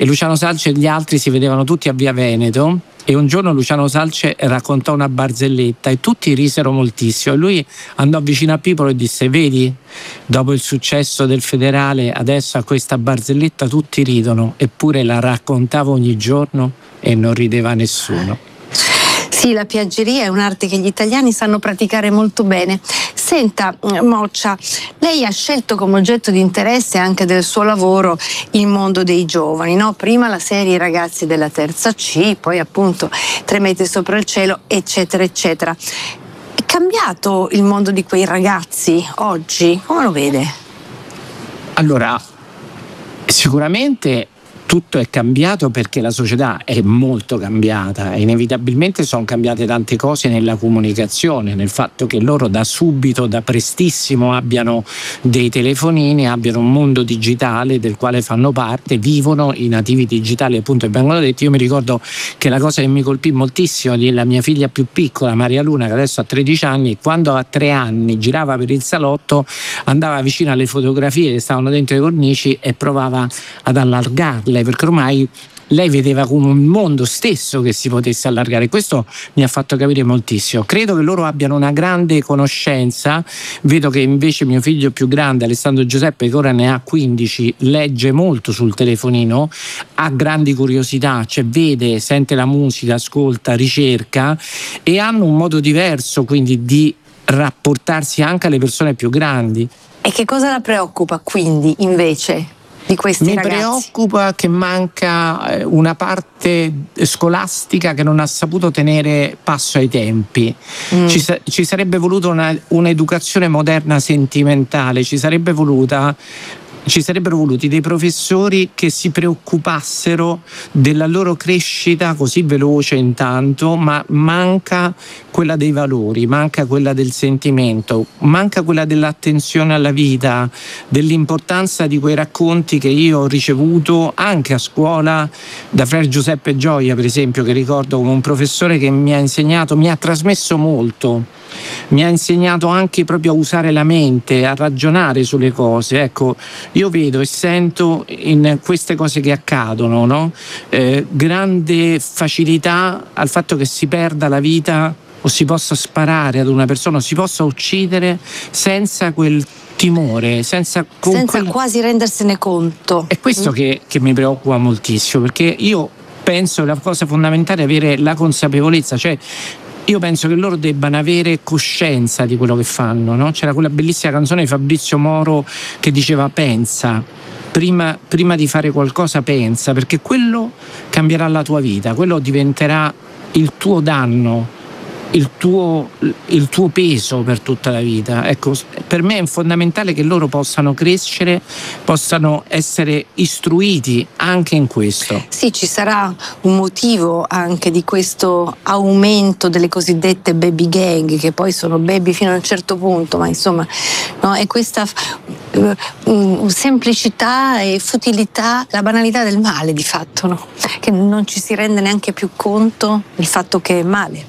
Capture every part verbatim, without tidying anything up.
e Luciano Salce e gli altri si vedevano tutti a Via Veneto. E un giorno Luciano Salce raccontò una barzelletta e tutti risero moltissimo, e lui andò vicino a Pipolo e disse: vedi, dopo il successo del Federale adesso a questa barzelletta tutti ridono, eppure la raccontavo ogni giorno e non rideva nessuno. Sì, la piaggeria è un'arte che gli italiani sanno praticare molto bene. Senta, Moccia, lei ha scelto come oggetto di interesse anche del suo lavoro il mondo dei giovani, no? Prima la serie I ragazzi della terza C, poi appunto Tre metri sopra il cielo, eccetera, eccetera. È cambiato il mondo di quei ragazzi oggi? Come lo vede? Allora, sicuramente tutto è cambiato perché la società è molto cambiata e inevitabilmente sono cambiate tante cose nella comunicazione, nel fatto che loro da subito, da prestissimo abbiano dei telefonini, abbiano un mondo digitale del quale fanno parte, vivono i nativi digitali appunto che vengono detti. Io mi ricordo che la cosa che mi colpì moltissimo della mia figlia più piccola, Maria Luna, che adesso ha tredici anni, quando a tre anni girava per il salotto, andava vicino alle fotografie che stavano dentro i cornici e provava ad allargarle, perché ormai lei vedeva come un mondo stesso che si potesse allargare. Questo mi ha fatto capire moltissimo. Credo che loro abbiano una grande conoscenza. Vedo che invece mio figlio più grande, Alessandro Giuseppe, che ora ne ha quindici, legge molto sul telefonino, ha grandi curiosità, cioè vede, sente la musica, ascolta, ricerca, e hanno un modo diverso quindi di rapportarsi anche alle persone più grandi. E che cosa la preoccupa quindi invece di questi Mi ragazzi? preoccupa che manca una parte scolastica che non ha saputo tenere passo ai tempi. Mm. Ci, ci sarebbe voluta una, un'educazione moderna sentimentale, ci sarebbe voluta ci sarebbero voluti dei professori che si preoccupassero della loro crescita così veloce intanto, ma manca quella dei valori, manca quella del sentimento, manca quella dell'attenzione alla vita, dell'importanza di quei racconti che io ho ricevuto anche a scuola da Fra Giuseppe Gioia, per esempio, che ricordo come un professore che mi ha insegnato, mi ha trasmesso molto. Mi ha insegnato anche proprio a usare la mente, a ragionare sulle cose. Ecco, io vedo e sento in queste cose che accadono, no? Eh, grande facilità al fatto che si perda la vita o si possa sparare ad una persona o si possa uccidere senza quel timore, senza, con senza quel... quasi rendersene conto. È questo mm. che, che mi preoccupa moltissimo, perché io penso che la cosa fondamentale è avere la consapevolezza, cioè io penso che loro debbano avere coscienza di quello che fanno, no? C'era quella bellissima canzone di Fabrizio Moro che diceva pensa, prima, prima di fare qualcosa pensa, perché quello cambierà la tua vita, quello diventerà il tuo danno, il tuo, il tuo peso per tutta la vita. Ecco, per me è fondamentale che loro possano crescere, possano essere istruiti anche in questo. Sì, ci sarà un motivo anche di questo aumento delle cosiddette baby gang, che poi sono baby fino a un certo punto, ma insomma, no, è questa uh, semplicità e futilità, la banalità del male di fatto, no? Che non ci si rende neanche più conto del fatto che è male.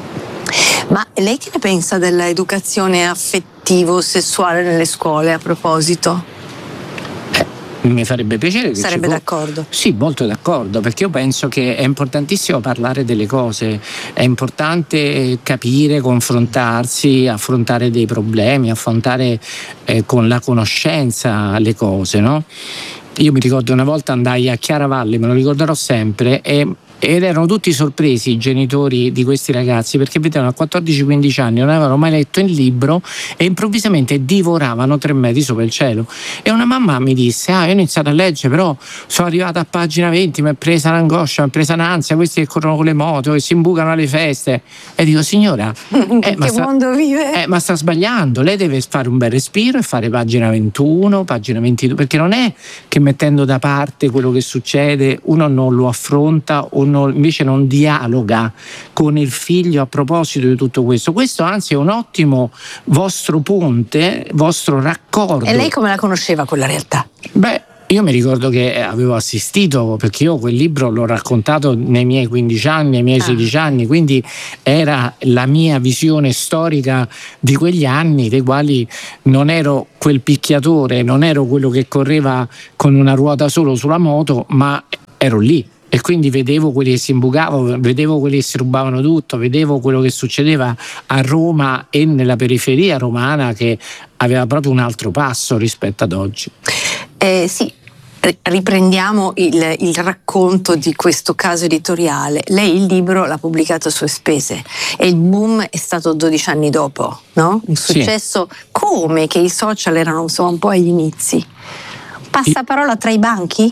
Ma lei che ne pensa dell'educazione affettivo-sessuale nelle scuole, a proposito? Eh, mi farebbe piacere che Sarebbe ci d'accordo? Sì, molto d'accordo, perché io penso che è importantissimo parlare delle cose, è importante capire, confrontarsi, affrontare dei problemi, affrontare eh, con la conoscenza le cose, no? Io mi ricordo una volta andai a Chiaravalle, me lo ricorderò sempre, e ed erano tutti sorpresi i genitori di questi ragazzi, perché vedevano a quattordici quindici anni, non avevano mai letto il libro e improvvisamente divoravano Tre metri sopra il cielo. E una mamma mi disse: ah, io ho iniziato a leggere, però sono arrivata a pagina venti, mi è presa l'angoscia, mi è presa l'ansia, questi che corrono con le moto, che si imbucano alle feste. E dico: signora, eh, ma, che sta, mondo vive? Eh, ma sta sbagliando, lei deve fare un bel respiro e fare pagina ventuno, pagina ventidue, perché non è che mettendo da parte quello che succede uno non lo affronta o non, invece non dialoga con il figlio a proposito di tutto questo. Questo anzi è un ottimo vostro ponte, vostro raccordo. E lei come la conosceva quella realtà? Beh, io mi ricordo che avevo assistito, perché io quel libro l'ho raccontato nei miei quindici anni, ai miei ah. sedici anni, quindi era la mia visione storica di quegli anni, dei quali non ero quel picchiatore, non ero quello che correva con una ruota solo sulla moto, ma ero lì. E quindi vedevo quelli che si imbucavano, vedevo quelli che si rubavano tutto, vedevo quello che succedeva a Roma e nella periferia romana, che aveva proprio un altro passo rispetto ad oggi. Eh, sì, riprendiamo il, il racconto di questo caso editoriale. Lei il libro l'ha pubblicato a sue spese e il boom è stato dodici anni dopo, no? Un successo, sì. Come che i social erano insomma un po' agli inizi. Passaparola tra i banchi?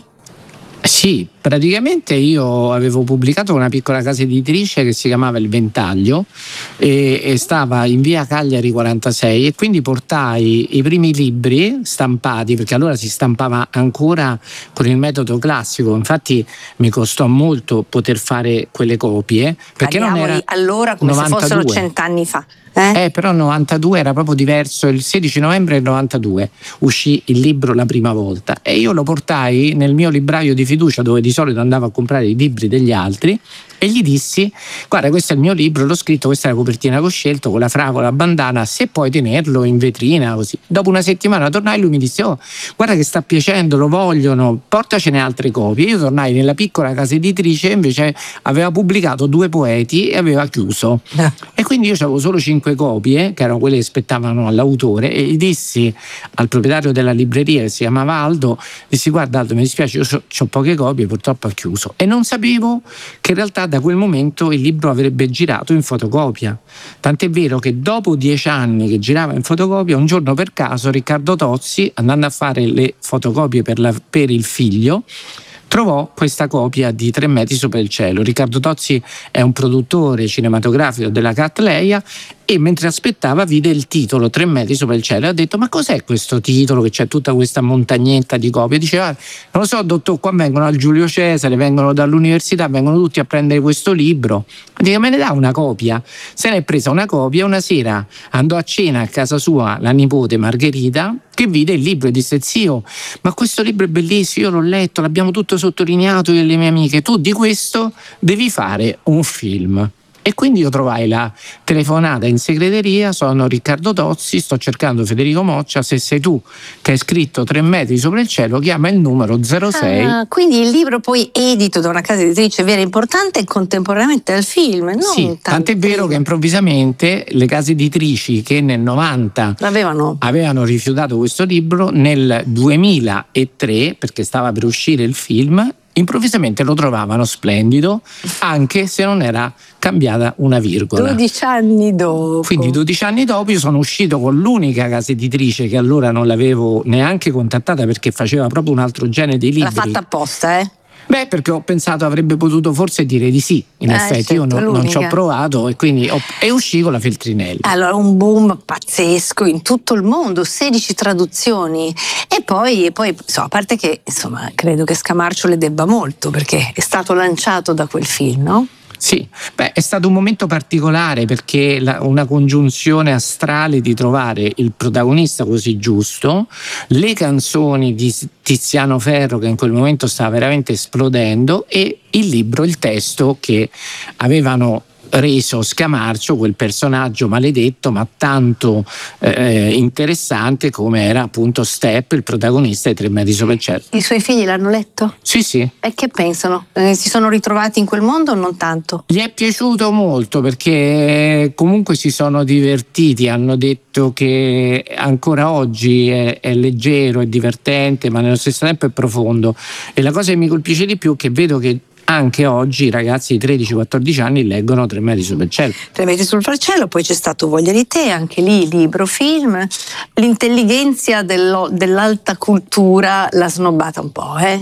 Sì, praticamente io avevo pubblicato una piccola casa editrice che si chiamava Il Ventaglio e, e stava in via Cagliari quarantasei, e quindi portai i primi libri stampati, perché allora si stampava ancora con il metodo classico, infatti mi costò molto poter fare quelle copie, perché non era allora come novantadue. Se fossero cent'anni fa. Eh? Eh, però il novantadue era proprio diverso, il sedici novembre del novantadue uscì il libro la prima volta e io lo portai nel mio libraio di fiducia, dove di solito andavo a comprare i libri degli altri, e gli dissi: guarda, questo è il mio libro, l'ho scritto, questa è la copertina che ho scelto, con la fragola, la bandana, se puoi tenerlo in vetrina così. Dopo una settimana tornai e lui mi disse: oh, guarda che sta piacendo, lo vogliono, portacene altre copie. Io tornai nella piccola casa editrice, invece aveva pubblicato Due poeti e aveva chiuso, eh. E quindi io avevo solo cinque copie, che erano quelle che spettavano all'autore, e gli dissi al proprietario della libreria, che si chiamava Aldo, dissi: guarda Aldo, mi dispiace, io ho poche copie, purtroppo ha chiuso. E non sapevo che in realtà da quel momento il libro avrebbe girato in fotocopia, tant'è vero che dopo dieci anni che girava in fotocopia, un giorno per caso Riccardo Tozzi, andando a fare le fotocopie per, la, per il figlio, trovò questa copia di Tre metri sopra il cielo. Riccardo Tozzi è un produttore cinematografico della Cattleya, e mentre aspettava vide il titolo Tre metri sopra il cielo e ha detto: ma cos'è questo titolo che c'è tutta questa montagnetta di copie? Diceva: non lo so dottor, qua vengono al Giulio Cesare, vengono dall'università, vengono tutti a prendere questo libro. Dice: me ne dà una copia? Se ne è presa una copia. Una sera andò a cena a casa sua la nipote Margherita, che vide il libro e disse: zio, ma questo libro è bellissimo, io l'ho letto, l'abbiamo tutto sottolineato io e le mie amiche, tu di questo devi fare un film. E quindi io trovai la telefonata in segreteria: sono Riccardo Tozzi, sto cercando Federico Moccia, se sei tu che hai scritto Tre metri sopra il cielo, chiama il numero zero sei. Ah, quindi il libro poi edito da una casa editrice vera e importante e contemporaneamente al film, non sì, tant'è vero che improvvisamente le case editrici che nel novanta L'avevano. avevano rifiutato questo libro, nel duemilatré, perché stava per uscire il film, improvvisamente lo trovavano splendido, anche se non era cambiata una virgola. dodici anni dopo. Quindi dodici anni dopo io sono uscito con l'unica casa editrice che allora non l'avevo neanche contattata, perché faceva proprio un altro genere di libri. L'ha fatta apposta, eh? Beh, perché ho pensato avrebbe potuto forse dire di sì, in eh, effetti certo, io no, non ci ho l'unica. provato, e quindi ho, e uscì con la Feltrinelli. Allora, un boom pazzesco in tutto il mondo, sedici traduzioni, e poi, e poi insomma, a parte che insomma credo che Scamarcio le debba molto, perché è stato lanciato da quel film, no? Sì, beh, è stato un momento particolare, perché la, una congiunzione astrale di trovare il protagonista così giusto, le canzoni di Tiziano Ferro che in quel momento stava veramente esplodendo, e il libro, il testo che avevano reso Scamarcio quel personaggio maledetto ma tanto eh, interessante come era appunto Step, il protagonista di Tre metri sopra il cielo. I suoi figli l'hanno letto? Sì, sì. E che pensano? Eh, si sono ritrovati in quel mondo o non tanto? Gli è piaciuto molto, perché comunque si sono divertiti, hanno detto che ancora oggi è, è leggero, è divertente, ma nello stesso tempo è profondo, e la cosa che mi colpisce di più è che vedo che anche oggi i ragazzi di tredici quattordici anni leggono Tre metri sopra il cielo. Tre metri sopra il cielo, poi c'è stato Voglia di te, anche lì libro, film. L'intelligenza dello, dell'alta cultura l'ha snobbata un po', eh?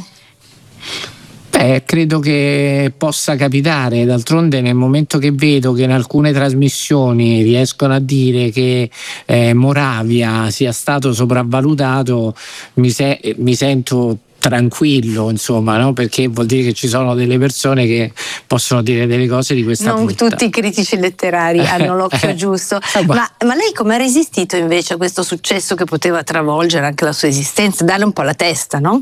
Beh, credo che possa capitare, d'altronde nel momento che vedo che in alcune trasmissioni riescono a dire che eh, Moravia sia stato sopravvalutato, mi, se- mi sento tranquillo, insomma, no? Perché vuol dire che ci sono delle persone che possono dire delle cose di questa non frutta. Tutti i critici letterari hanno l'occhio giusto. ma, ma lei come ha resistito invece a questo successo che poteva travolgere anche la sua esistenza, darle un po' la testa, no?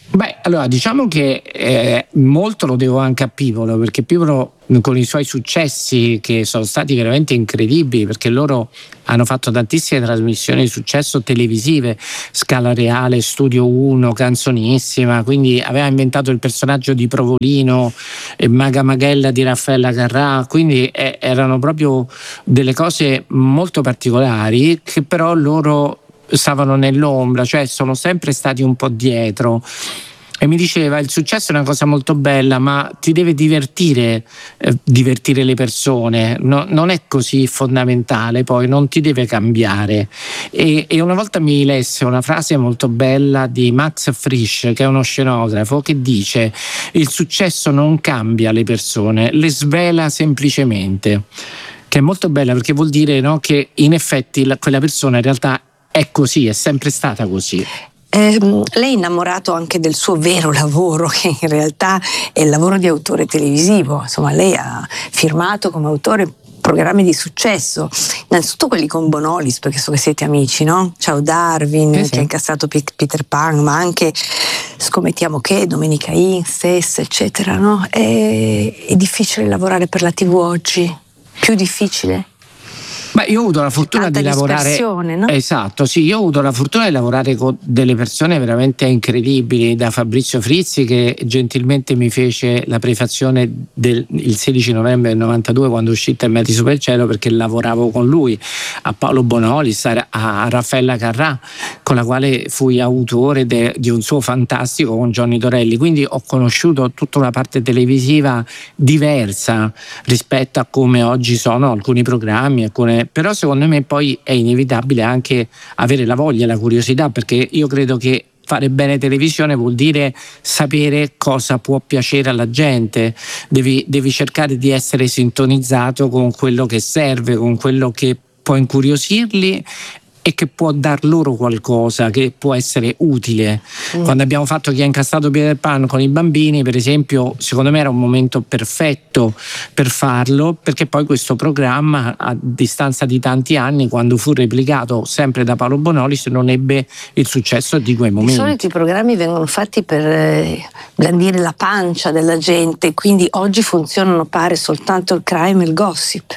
Beh, allora diciamo che eh, molto lo devo anche a Pipolo, perché Pipolo con i suoi successi che sono stati veramente incredibili, perché loro hanno fatto tantissime trasmissioni di successo televisive, Scala Reale, Studio uno, Canzonissima, quindi aveva inventato il personaggio di Provolino, e Maga Magella di Raffaella Carrà, quindi eh, erano proprio delle cose molto particolari che però loro stavano nell'ombra, cioè sono sempre stati un po' dietro. E mi diceva: il successo è una cosa molto bella, ma ti deve divertire, eh, divertire le persone, no, non è così fondamentale, poi non ti deve cambiare. E, e una volta mi lesse una frase molto bella di Max Frisch, che è uno scenografo, che dice: il successo non cambia le persone, le svela semplicemente. Che è molto bella, perché vuol dire, no, che in effetti la, quella persona in realtà è così, è sempre stata così. Eh, lei è innamorato anche del suo vero lavoro, che in realtà è il lavoro di autore televisivo. Insomma, lei ha firmato come autore programmi di successo, innanzitutto quelli con Bonolis, perché so che siete amici, no? Ciao Darwin, eh sì, che ha incassato P- Peter Pan, ma anche Scommettiamo che, Domenica In, Stess, eccetera, no? È, è difficile lavorare per la tivù oggi? Più difficile? Beh, io ho avuto la fortuna Tanta di lavorare, no? Esatto, sì, io ho avuto la fortuna di lavorare con delle persone veramente incredibili, da Fabrizio Frizzi, che gentilmente mi fece la prefazione del il sedici novembre del novantadue, quando uscì Termeti sopra il cielo, perché lavoravo con lui, a Paolo Bonolis, a, a Raffaella Carrà, con la quale fui autore de, di un suo fantastico con Johnny Dorelli. Quindi ho conosciuto tutta una parte televisiva diversa rispetto a come oggi sono alcuni programmi, alcune. Però secondo me poi è inevitabile anche avere la voglia e la curiosità, perché io credo che fare bene televisione vuol dire sapere cosa può piacere alla gente, devi, devi cercare di essere sintonizzato con quello che serve, con quello che può incuriosirli e che può dar loro qualcosa, che può essere utile. Mm. Quando abbiamo fatto Chi ha incastrato Peter Pan con i bambini, per esempio, secondo me era un momento perfetto per farlo, perché poi questo programma, a distanza di tanti anni, quando fu replicato sempre da Paolo Bonolis, non ebbe il successo di quei momenti. Di solito i programmi vengono fatti per eh, blandire la pancia della gente, quindi oggi funzionano, pare, soltanto il crime e il gossip.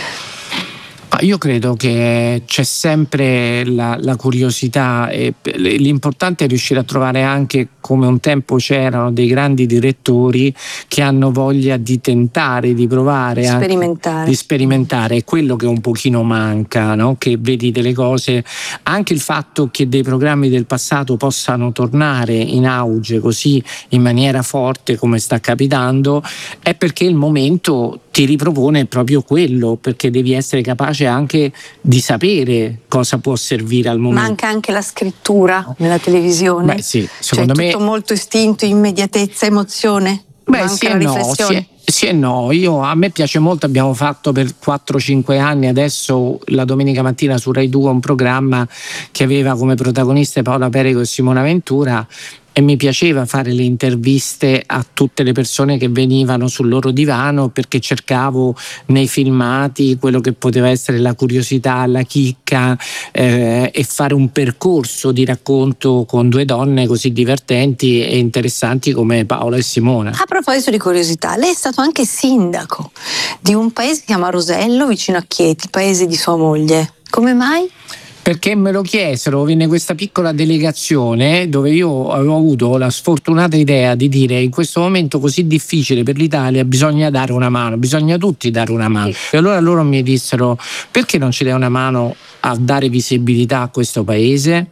Io credo che c'è sempre la, la curiosità, e l'importante è riuscire a trovare anche, come un tempo c'erano, dei grandi direttori che hanno voglia di tentare, di provare, sperimentare. Anche, di sperimentare. È quello che un pochino manca, no? Che vedi delle cose, anche il fatto che dei programmi del passato possano tornare in auge così in maniera forte come sta capitando, è perché il momento ti ripropone proprio quello, perché devi essere capace anche di sapere cosa può servire al momento. Manca anche la scrittura nella televisione. Beh, sì, secondo cioè, me tutto molto istinto, immediatezza, emozione. Beh, Manca sì la e no, riflessione. sì, sì e no. Io, a me piace molto, abbiamo fatto per quattro cinque anni adesso la domenica mattina su Rai due un programma che aveva come protagoniste Paola Perego e Simona Ventura, e mi piaceva fare le interviste a tutte le persone che venivano sul loro divano, perché cercavo nei filmati quello che poteva essere la curiosità, la chicca, eh, e fare un percorso di racconto con due donne così divertenti e interessanti come Paola e Simona. A proposito di curiosità, lei è stato anche sindaco di un paese che si chiama Rosello, vicino a Chieti, paese di sua moglie. Come mai? Perché me lo chiesero, venne questa piccola delegazione dove io avevo avuto la sfortunata idea di dire: in questo momento così difficile per l'Italia bisogna dare una mano, bisogna tutti dare una mano. E allora loro mi dissero: perché non ci dai una mano a dare visibilità a questo paese?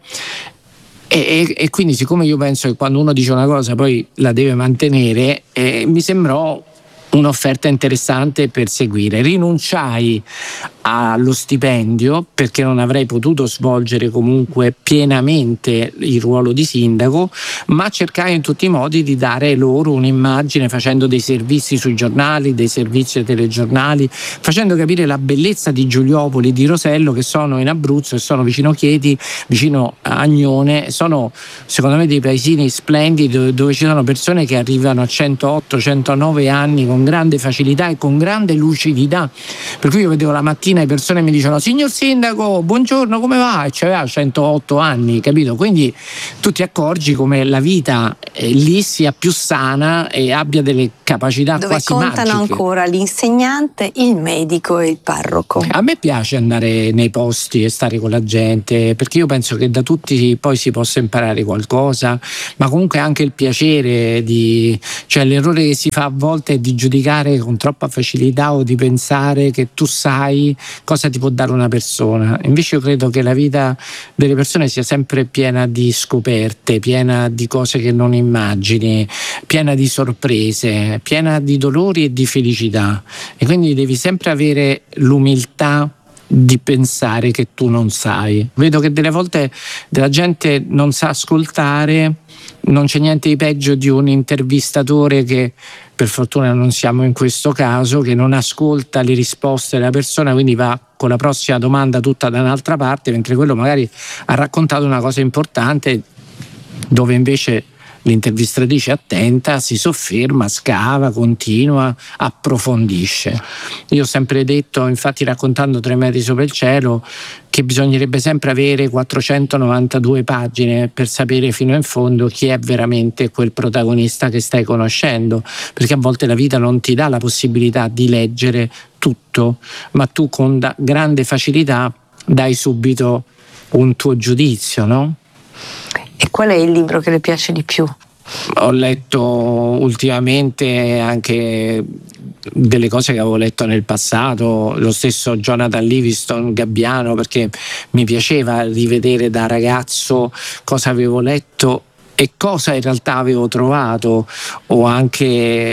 E, e, e quindi, siccome io penso che quando uno dice una cosa poi la deve mantenere, eh, mi sembrò un'offerta interessante per seguire. Rinunciai allo stipendio perché non avrei potuto svolgere comunque pienamente il ruolo di sindaco, ma cercai in tutti i modi di dare loro un'immagine, facendo dei servizi sui giornali, dei servizi ai telegiornali, facendo capire la bellezza di Giuliopoli, di Rosello, che sono in Abruzzo e sono vicino Chieti, vicino a Agnone. Sono secondo me dei paesini splendidi dove, dove ci sono persone che arrivano a centootto centonove anni con grande facilità e con grande lucidità, per cui io vedevo la mattina mattina le persone mi dicono: signor sindaco, buongiorno, come va? E c'aveva centootto anni, capito? Quindi tu ti accorgi come la vita eh, lì sia più sana e abbia delle capacità dove quasi contano magiche. ancora l'insegnante, il medico e il parroco. A me piace andare nei posti e stare con la gente, perché io penso che da tutti poi si possa imparare qualcosa, ma comunque anche il piacere di, cioè l'errore che si fa a volte è di giudicare con troppa facilità o di pensare che tu sai cosa ti può dare una persona. Invece io credo che la vita delle persone sia sempre piena di scoperte, piena di cose che non immagini, piena di sorprese, piena di dolori e di felicità, e quindi devi sempre avere l'umiltà di pensare che tu non sai. Vedo che delle volte la gente non sa ascoltare. Non c'è niente di peggio di un intervistatore che, per fortuna non siamo in questo caso, che non ascolta le risposte della persona, quindi va con la prossima domanda tutta da un'altra parte, mentre quello magari ha raccontato una cosa importante dove invece l'intervistatrice attenta si sofferma, scava, continua, approfondisce. Io ho sempre detto, infatti raccontando Tre metri sopra il cielo, che bisognerebbe sempre avere quattrocentonovantadue pagine per sapere fino in fondo chi è veramente quel protagonista che stai conoscendo, perché a volte la vita non ti dà la possibilità di leggere tutto, ma tu con da- grande facilità dai subito un tuo giudizio, no? E qual è il libro che le piace di più? Ho letto ultimamente anche delle cose che avevo letto nel passato, lo stesso Jonathan Livingston Gabbiano, perché mi piaceva rivedere da ragazzo cosa avevo letto e cosa in realtà avevo trovato, o anche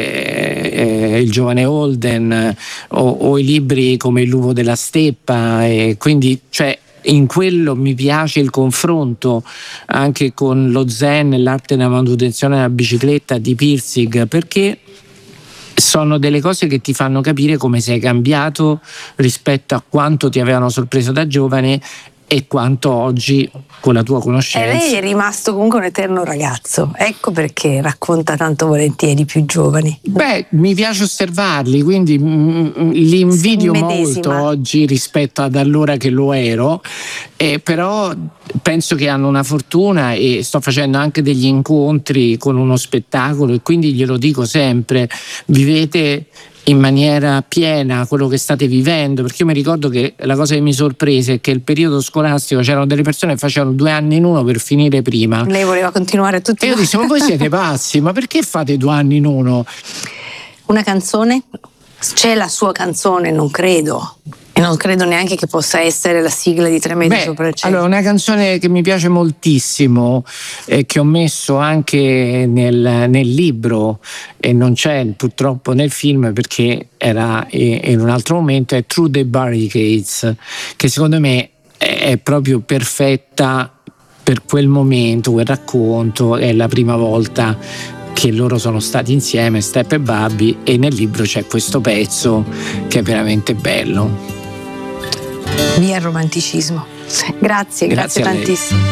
eh, il giovane Holden, o, o i libri come Il lupo della steppa, e quindi cioè in quello mi piace il confronto anche con lo zen e l'arte della manutenzione della bicicletta di Pirsig, perché sono delle cose che ti fanno capire come sei cambiato rispetto a quanto ti avevano sorpreso da giovane e quanto oggi con la tua conoscenza. E lei è rimasto comunque un eterno ragazzo, ecco perché racconta tanto volentieri i più giovani. Beh, mi piace osservarli, quindi mm, li invidio molto oggi rispetto ad allora che lo ero, eh, però penso che hanno una fortuna, e sto facendo anche degli incontri con uno spettacolo e quindi glielo dico sempre: vivete in maniera piena quello che state vivendo, perché io mi ricordo che la cosa che mi sorprese è che il periodo scolastico c'erano delle persone che facevano due anni in uno per finire prima. Lei voleva continuare tutti. E io dicevo: ma voi siete pazzi, ma perché fate due anni in uno? Una canzone? C'è la sua canzone? Non credo. E non credo neanche che possa essere la sigla di Tre metri Beh, sopra il cielo. Allora, una canzone che mi piace moltissimo, eh, che ho messo anche nel, nel libro e non c'è purtroppo nel film perché era in un altro momento, è Through the Barricades, che secondo me è proprio perfetta per quel momento, quel racconto. È la prima volta che loro sono stati insieme, Step e Bobby, e nel libro c'è questo pezzo che è veramente bello. Via il romanticismo. Grazie, grazie, Grazie a lei. tantissimo.